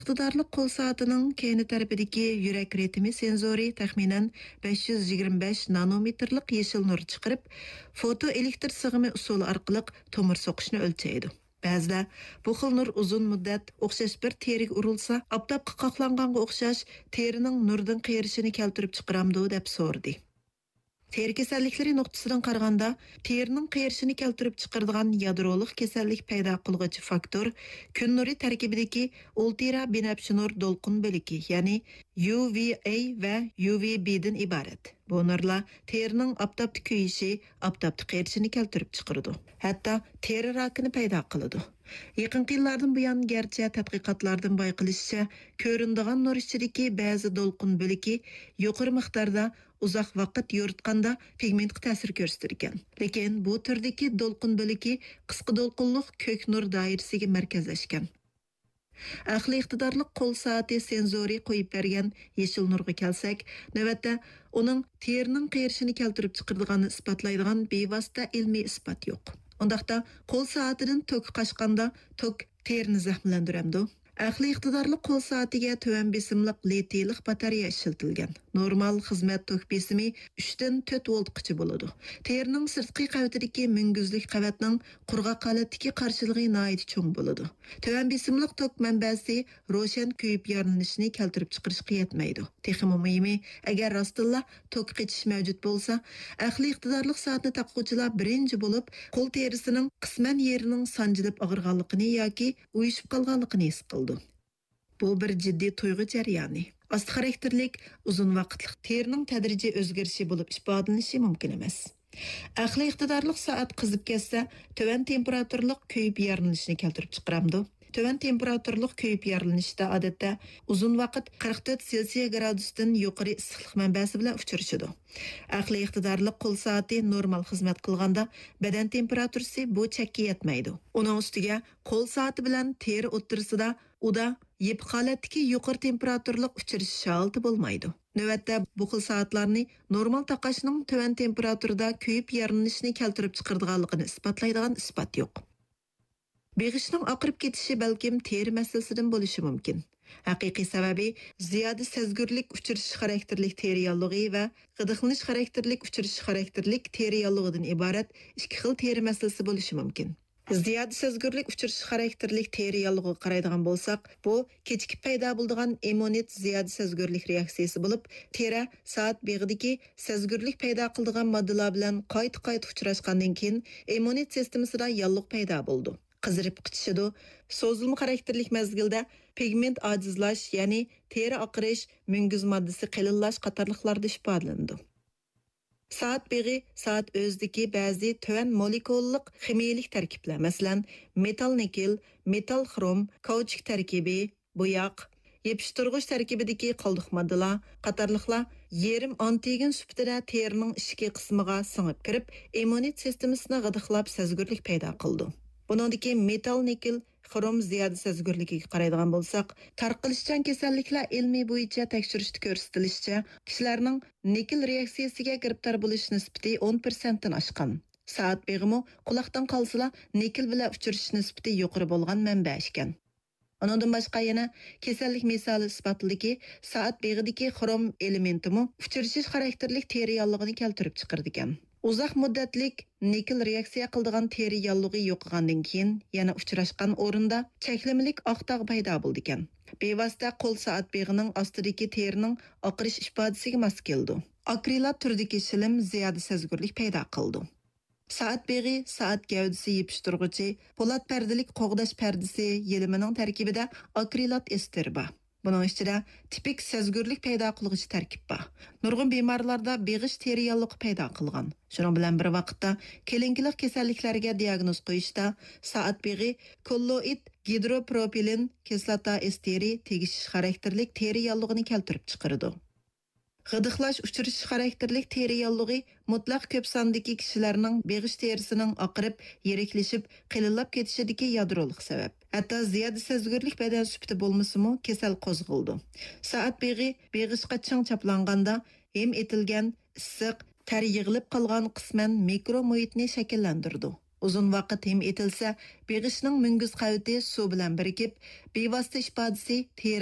İqtidarlıq qol saatining keyni tarafidagi yurak ritmi senzori taxminan 525 nanometrlik yeşil nur chiqarib, foto elektr sig'imi usuli orqali tomir soqishni o'lchaydi. Ba'zida bu xil nur uzun muddat o'xshash bir teriga urilsa, oftobga qoqlanganga o'xshash terining nurdan qiyirishini keltirib chiqaramdi deb so'rdi. Teri kasalliklari nuqtasidan qaraganda, terining qiyirishini keltirib chiqaradigan yadroliq kasallik paydo qiluvchi faktor kun nuri tarkibidagi ultra binafshi nur dolqin bo'ligi, ya'ni UVA va UVB dan iborat. Bu nurlar terining oftobda kuyishi, oftobda qiyirishini keltirib chiqaradi. Hatto teri rakini paydo qiladi. Yaqinqi yillardan buyon garchi tadqiqotlardan bayqilishicha, ko'rinadigan nur ichidagi ba'zi dolqin bo'ligi yuqori miqdorda uzoq vaqt yoritganda pigmentga ta'sir ko'rsatarkan. Lekin bu turdagi dolqin bo'ligi qisqa dolqinliq ko'k nur doirasiga markazlashgan. Aqli iqtidorli qo'l soati senzori qo'yib bergan yeşil nurga kelsak, navbatda uning terining qiyirishini keltirib chiqaradiganini isbotlaydigan bevosita ilmiy isbot yo'q. Undaqda qo'l soatidan tok qochganda tok terini zaxmlandiramdi. Aqli iqtidorli qo'l soatiga tuvan besimliq litiylik batareya ishlatilgan. Normal xizmat tok besimi 3 dan 4 voltgacha bo'ladi. Terining sirtqi qavatidagi munguzlik qavatning qurg'oq holatdagi qarshiligi nihoyat cho'ng bo'ladi. Tuvan besimliq tok manbasi ro'shan kuyib yorilishini keltirib chiqarishga yetmaydi. Texmi muhimi, agar rostilla tok qechish mavjud bo'lsa, aqli iqtidorli soatni taquvchilar birinchi bo'lib qo'l terisining qisman yerining sanjilib og'irganligini yoki uyushib qolganligini his qildi. Bu bir jiddiy tuyg'u jarayoni. Ast xarakterlik uzun vaqtlik terining tadrijiy o'zgarishi bo'lib ifodalanishi mumkin emas. Aqli iqtidorli soat qizib ketsa, tuvan temperaturlik kuyib yorilishini keltirib chiqaramdi. Tuvan temperaturlik kuyib yorilinishda odatda uzun vaqt 44 Selsiy gradusdan yuqori issiqlik manbasi bilan uchrashadi. Aqli iqtidorli qo'l soati normal xizmat qilganda badan temperaturasi bu chekka yetmaydi. Uning ustiga qo'l soati bilan teri o'ttirisida uda yeb holatdagi yuqori temperaturlik uchrashish holati bo'lmaydi. Navbatda bu xil soatlarni normal taqashning tuvan temperaturada kuyib yorilishini keltirib chiqaradiganligini isbotlaydigan isbot yo'q. Beg'ishning oqirib ketishi balkim teri masalasidan bo'lishi mumkin. Haqiqiy sababi ziyoda sezgurlik uchirish xarakterlik teri yallig'i va g'idiqlanish xarakterlik uchirish xarakterlik teri yallig'idan iborat ikki xil teri masalasi bo'lishi mumkin. Ziyoda sezgurlik uchirish xarakterlik teri yallig'iga qaraydigan bo'lsak, bu kechikib paydo bo'ladigan immunit ziyoda sezgurlik reaksiyasi bo'lib, teri soat beg'idagi sezgurlik paydo qiladigan moddalar bilan qayta uchrashgandan keyin immunit sistemasida yalliq paydo bo'ldi. Qizirib qitishidi. So'zilma xarakterlik mezgilda pigment ajizlash, ya'ni teri oqirish, munguz moddasi qilinlash qatorliqlarda ifodalandi. Soat beg'i soat o'zidagi ba'zi tuvan molekullik ximiyalik tarkiblar, masalan, metal nikel, metal xrom, kauchuk tarkibi, bo'yoq, yepishtirg'ich tarkibidagi qoldiq moddalar qatorliqlar yerim antigen sifatida terining ichki qismiga singib kirib, immunit sistemasini g'idiqlab sezgurlik paydo qildi. Buningdagi metal nikel xrom ziyoda sezgurligiga qaraydigan bo'lsak, tarqalishchan kasalliklar ilmiy bo'yicha tekshirishda ko'rsatilishicha, kishilarning nikel reaksiyasiga giribtor bo'lish nisbati 10% dan oshgan. Soat beg'imi quloqdan qolsalar nikel bilan uchrashish nisbati yuqori bo'lgan manba ekan. Onundan boshqa yana kasallik misoli isbotladiki, soat beg'idagi xrom elementimi uchrashish xarakterlik teri yallig'ini keltirib chiqardi ekan. Uzoq muddatlik nikel reaksiya qildigan teri yallig'i yo'qolgandan keyin yana uchrashgan o'rinda cheklimalik oq tog' paydo bo'ldi ekan. Bevosita qo'l soat beg'ining ostidagi terining oqirish ifodasiga mos keldi. Akrilat turidagi shilim ziyoda sezgurlik paydo qildi. Soat beg'i soat gavdasi yepishtirg'ichi po'lat pardalik qo'g'dash pardasi yelimining tarkibida akrilat ester bor. Bunun ichida tipik sezgurlik paydo qilg'ichi tarkib bor. Nurg'un bemorlarda beg'ish teri yallig'i paydo qilgan. Shuning bilan bir vaqtda kelinkilik kasalliklarga diagnoz qo'yishda soat beg'i kolloid gidropropilin kislota esteri tegishish xarakterlik teri yallig'ini keltirib chiqaradi. G'idiqlash uchrashish xarakterlik teri yallig'i mutlaq ko'p sondagi kishilarning beg'ish terisining oqirib, yiriklashib, qilinlab ketishidagi yadroliq sabab. Hatto ziyoda sezgurlik badan sufiti bo'lmasa-mu kasal qo'zg'ildi. Soat beg'i beg'ishqa ching chaplanganda hem etilgan issiq, ter yig'ilib qolgan qisman mikro muhitni shakllantirdi. Uzun vaqt him etilsa, beg'ishning munguz qaviti suv bilan birikib, bevosita ifodasi